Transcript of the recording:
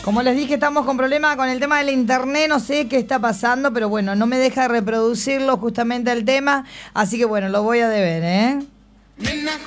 Como les dije, estamos con problemas con el tema del internet, no sé qué está pasando, pero bueno, no me deja reproducirlo justamente el tema, así que bueno, lo voy a deber, ¿eh?